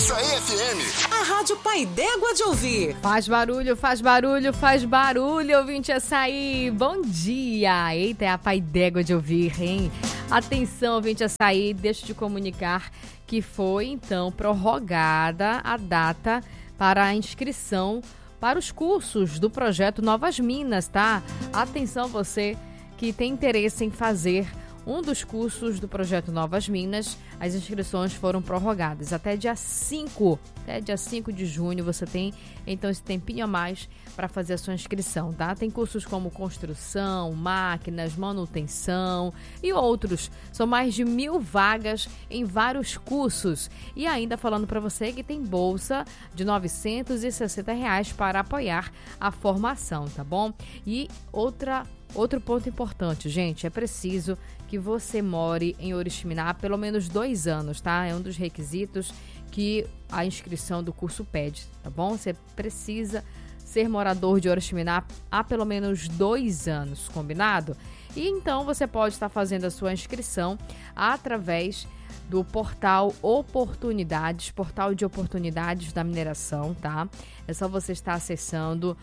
Açaí FM. A Rádio Pai d'Égua de ouvir. Faz barulho, faz barulho, faz barulho, ouvinte Açaí. Bom dia. Eita, é a Pai d'Égua de ouvir, hein? Atenção, ouvinte Açaí, deixa eu te comunicar que foi, então, prorrogada a data para a inscrição para os cursos do projeto Novas Minas, tá? Atenção você que tem interesse em fazer um dos cursos do projeto Novas Minas, as inscrições foram prorrogadas até dia 5 de junho. Você tem, então, esse tempinho a mais para fazer a sua inscrição, tá? Tem cursos como construção, máquinas, manutenção e outros. São mais de 1.000 vagas em vários cursos. E ainda falando para você que tem bolsa de R$ 960 para apoiar a formação, tá bom? E outro ponto importante, gente, é preciso que você more em Oriximiná há pelo menos 2 anos, tá? É um dos requisitos que a inscrição do curso pede, tá bom? Você precisa ser morador de Oriximiná há pelo menos 2 anos, combinado? E então você pode estar fazendo a sua inscrição através do portal Oportunidades, portal de oportunidades da mineração, tá? É só você estar acessando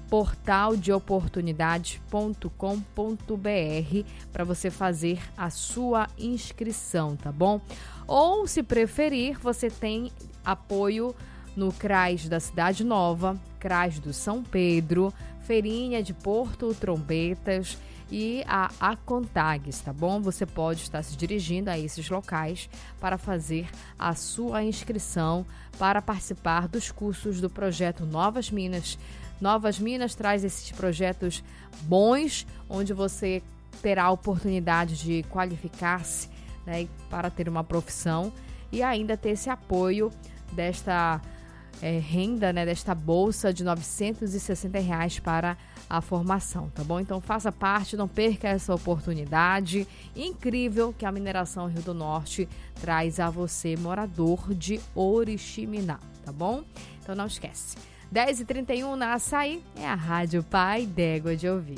portaldeoportunidades.com.br para você fazer a sua inscrição, tá bom? Ou, se preferir, você tem apoio no CRAS da Cidade Nova, CRAS do São Pedro, Feirinha de Porto Trombetas e a Acontagues, tá bom? Você pode estar se dirigindo a esses locais para fazer a sua inscrição para participar dos cursos do projeto Novas Minas. Novas Minas traz esses projetos bons, onde você terá a oportunidade de qualificar-se, né, para ter uma profissão e ainda ter esse apoio desta renda, né, desta bolsa de R$ 960 para a formação, tá bom? Então faça parte, não perca essa oportunidade incrível que a Mineração Rio do Norte traz a você, morador de Oriximiná, tá bom? Então não esquece. 10h31 na Açaí, é a Rádio Pai d'Égua de ouvir.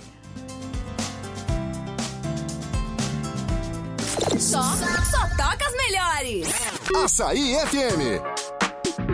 Só toca as melhores. Açaí FM.